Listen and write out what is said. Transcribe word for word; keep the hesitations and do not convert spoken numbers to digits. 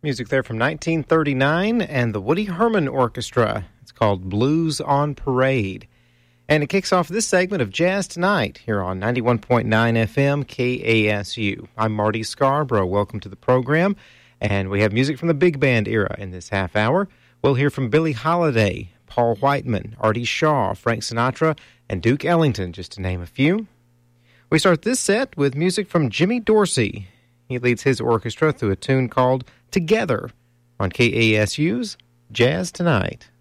Music there from nineteen thirty-nine and the Woody Herman Orchestra. It's called Blues on Parade. And it kicks off this segment of Jazz Tonight here on ninety-one point nine F M K A S U. I'm Marty Scarborough. Welcome to the program. And we have music from the big band era in this half hour. We'll hear from Billie Holiday, Paul Whiteman, Artie Shaw, Frank Sinatra, and Duke Ellington, just to name a few. We start this set with music from Jimmy Dorsey. He leads his orchestra through a tune called Together on K A S U's Jazz Tonight.